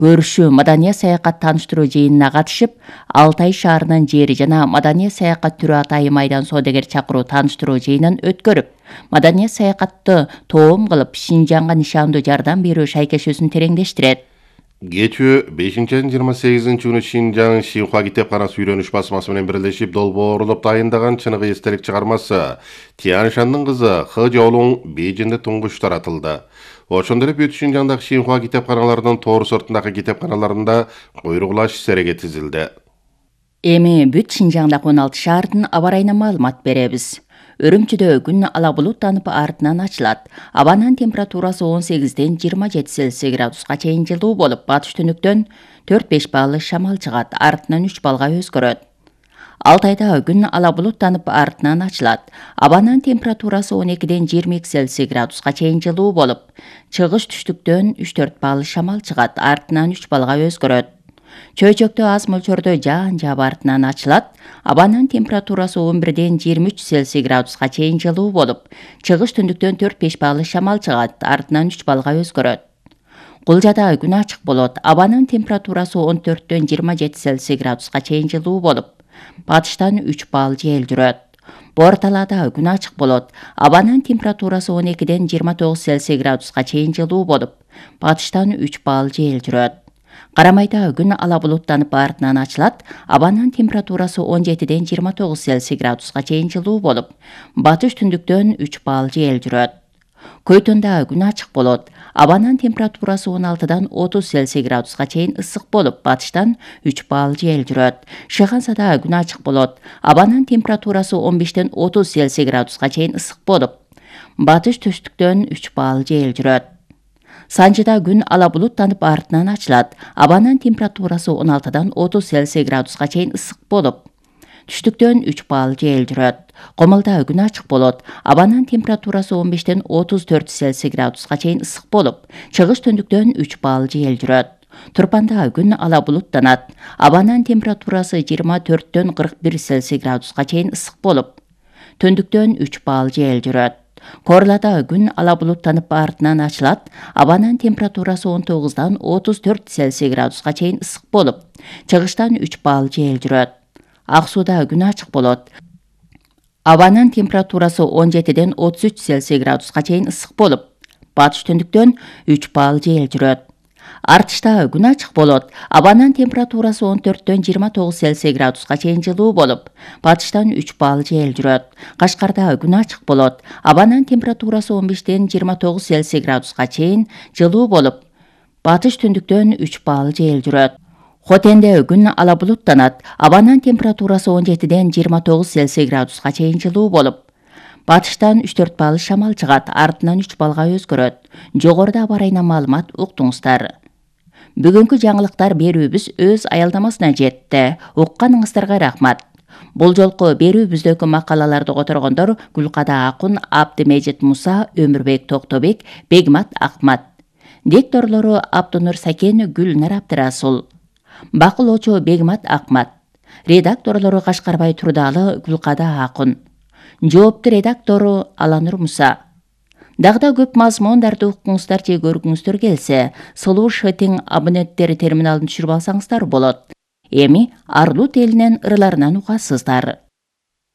Көрүшүү маданий саякат тааныштыруу жыйынына катышып, Алтай шаарынын жери жана маданий саякат түрү атайым айдан соодагер чакыруу тааныштыруу жыйынын өткөрүп, маданий саякатты тоом кылып, Шинжаңга нишандуу жардам берүү шайкешүүсүн тереңдештирет. Кечүү 5-28 күнү Шинжаң Шинхуа китепканасы үйрөнүш басмасы менен бирлешип долбоорлоп дайындаган чыныгы эстелик чыгармасы Тиан Шанның кызы Хы Жоолуң Бейжиңде туңгуч таратылды. Ошондой эле бүт Шинжаңдагы Шинхуа китепканаларынын тоор сыртындагы китепканаларында койругулаш сереге тизилди. Эми бүт Шинжаңдагы 16 шаардын аба ырайына маалымат беребиз. Үрүмчүдө күн ала булуттанып артынан ачылат. Абанын температурасы 18-ден 27 Цельсий градуска чейин жылуу болуп, батыш түнүктөн 4-5 баллы шамал чыгат, артынан 3 балга өзгөрөт. Алтайда күн ала булуттанып артынан ачылат. Абанын температурасы 12-ден 22 Цельсий градуска чейин жылуу болуп, чыгыш түштүктөн 3-4 баллы шамал чыгат, артынан 3 балга өзгөрөт. Чөйчөктө аз мөлчөрдө жаан жаап артынан ачылат. Абанын температурасы 11-ден 23 Цельсий градуска чейин жылуу болуп, чыгыш түндүктөн 4-5 баллы шамал чыгат, артынан 3 балга өзгөрөт. Кулжада күн ачык болот. Абанын температурасы 14-дөн 27 Цельсий градуска чейин жылуу болуп, батыштан 3 балл жел жүрөт. Борталада күн ачык болот. Абанын температурасы 12-ден 29 Цельсий градуска чейин жылуу болуп, батыштан 3 балл жел жүрөт. Карамайда күн ала булуттанып артынан ачылат. Абанын температурасы 17-ден 29 Цельсий градуска чейин жылуу болуп, батыш түндүктөн 3 балл жел жүрөт. Көйтөндө күн ачык болот. Абанын температурасы 16-дан 30 Цельсий градуска чейин ысык болуп, батыштан 3 балл жел жүрөт. Шыгансада күн ачык болот. Абанын температурасы 15-ден 30 Цельсий градуска чейин ысык болуп, батыш түштүктөн 3 балл жел жүрөт. Санжыда күн ала булуттанып артынан ачылат. Абанын температурасы 16-дан 30 Цельсий градуска чейин ысык болуп, түштүктөн 3 балл жел жүрөт. Комулда күн ачык болот. Абанын температурасы 15-ден 34 Цельсий градуска чейин ысык болуп, чыгыш түндүктөн 3 балл жел жүрөт. Турпанда күн ала булуттанат. Абанын температурасы 24-дөн 41 Цельсий градуска чейин ысык болуп, түндүктөн 3 балл жел жүрөт. Корлада күн ала булуттанып артынан ачылат. Абанын температурасы 19-дан 34 Цельсий градуска чейин ысык болуп, чыгыштан 3 балл жел жүрөт. Ак сууда күн ачык болот. Абанын температурасы 17-ден 33 Цельсий градуска чейин ысык болуп, батыш түндүктөн 3 балл жел жүрөт. Артышта күн ачык болот. Абанын температурасы 14-дөн 29 Цельсий градуска чейин жылуу болуп, батыштан 3 балл жел жүрөт. Кашкарда күн ачык болот. Абанын температурасы 15-ден 29 Цельсий градуска чейин жылуу болуп, батыш түндүктөн 3 балл жел жүрөт. Хотенде күн ала булуттанат. Абанын температурасы 17-ден 29 Цельсий градуска чейин жылуу болуп, батыштан 3-4 балл шамал чыгат, артынан 3 балга өзгөрөт. Жогоруда аба ырайына маалымат уктуңуздар. Бүгүнкү жаңылыктар берүүбүз өз аялдамасына жетти. Укканыңыздарга рахмат. Бул жолку берүүбүздөгү макалаларды которгондор Гүлкада Акун, Абдымежит Муса, Өмүрбек Токтобек, Бегмат Акмат. Дикторлору Абдунур Сакен, Гүлнар Абдырасул. Бакылоочу Бегмат Акмат. Редакторлору Кашкарбай Турдалы, Гүлкада Акун. Жоопту редактору Аланур Муса. Дагы көп мазмундарды уккуңуздар же көргүңүздөр келсе, Сулуу Шытың абоненттер терминалын түшүрүп алсаңыздар болот. Эми Арлут элинин ырларынан угасыздар.